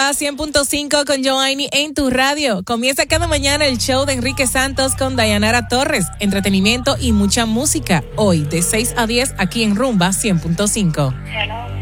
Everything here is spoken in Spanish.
Rumba 100.5 con Joanny en tu radio. Comienza cada mañana el show de Enrique Santos con Dayanara Torres. Entretenimiento y mucha música. Hoy de 6 a 10 aquí en Rumba 100.5.